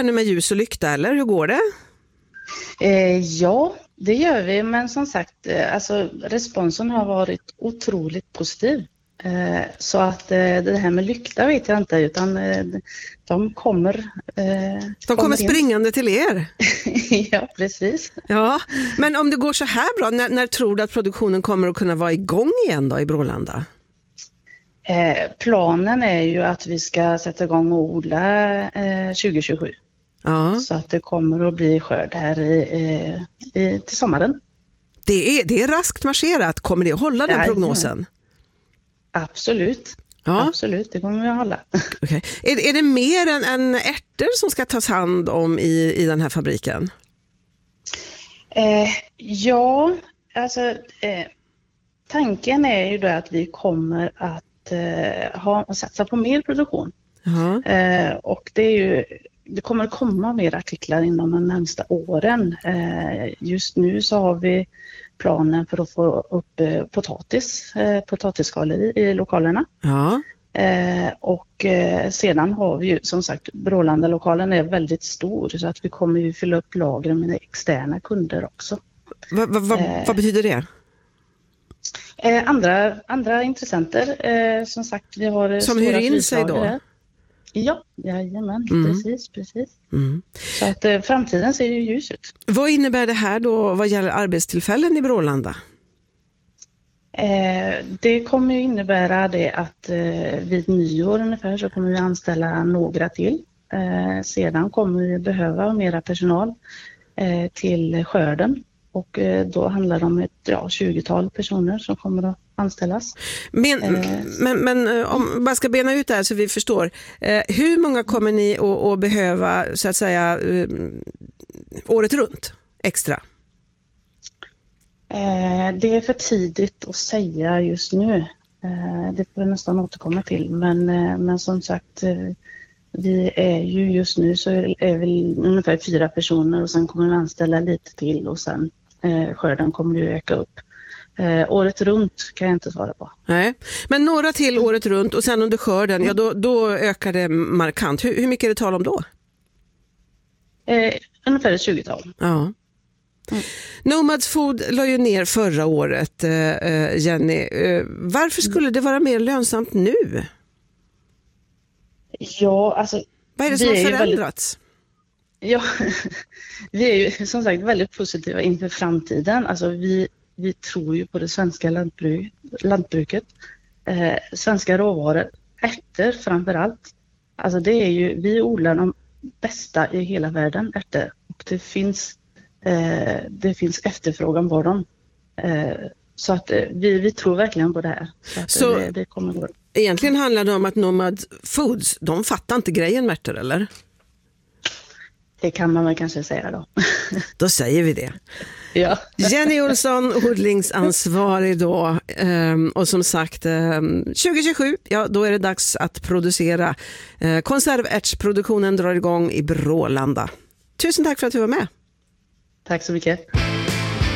här nu med ljus och lykta, eller hur går det? Ja, det gör vi, men som sagt, alltså responsen har varit otroligt positiv. Så att det här med lykta vet jag inte, utan de kommer De kommer springande till er. Ja, precis. Ja, men om det går så här bra, när tror du att produktionen kommer att kunna vara igång igen då i Brålanda? Planen är ju att vi ska sätta igång och odla 2027. Ja. Så att det kommer att bli skörd här till sommaren. Det är raskt marscherat. Kommer det att hålla den prognosen? Absolut. Ja. Absolut, det kommer vi att hålla. Okay. Är det mer än ärtor som ska tas hand om i den här fabriken? Ja, alltså tanken är ju då att vi kommer att satsa på mer produktion. Och det kommer att komma mer artiklar inom de närmsta åren. Just nu så har vi planen för att få upp potatisskalor i lokalerna. Ja. Och sedan har vi ju som sagt, Brålanda-lokalen är väldigt stor så att vi kommer ju fylla upp lagren med externa kunder också. Vad betyder det? Andra intressenter, som sagt, vi har som hyr in sig då? Här. Ja, jajamän, precis. Mm. Så att framtiden ser ju ljus ut. Vad innebär det här då vad gäller arbetstillfällen i Brålanda? Det kommer ju innebära det att vid nyår ungefär så kommer vi anställa några till. Sedan kommer vi behöva mera personal till skörden. Och då handlar det om ett 20-tal personer som kommer att anställas. Men om man ska bena ut det här så vi förstår. Hur många kommer ni att behöva så att säga året runt extra? Det är för tidigt att säga just nu. Det får vi nästan återkomma till. Men som sagt, vi är ju just nu så är vi ungefär 4 personer och sen kommer vi anställa lite till och sen skörden kommer ju öka upp. Året runt kan jag inte svara på. Nej, men några till året runt och sen under skörden, ja då ökar det markant. Hur mycket är det tal om då? Ungefär 20-tal. Ja. Nomads Food la ju ner förra året, Jenny. Varför skulle det vara mer lönsamt nu? Ja, alltså... Vad är det som har förändrats? Ja, vi är ju som sagt väldigt positiva inför framtiden. Alltså vi tror ju på det svenska lantbruket. Svenska råvaror, ärtor framför allt. Alltså det är ju, vi odlar de bästa i hela världen, ärtor. Och det finns efterfrågan på dem. Så att vi tror verkligen på det här. Så att det kommer gå. Egentligen handlar det om att Nomad Foods, de fattar inte grejen med ärtor, eller? Det kan man väl kanske säga då. Då säger vi det. Ja. Jenny Olsson, odlingsansvarig då. Och som sagt, 2027, ja då är det dags att producera. Konservärtsproduktionen drar igång i Brålanda. Tusen tack för att du var med. Tack så mycket.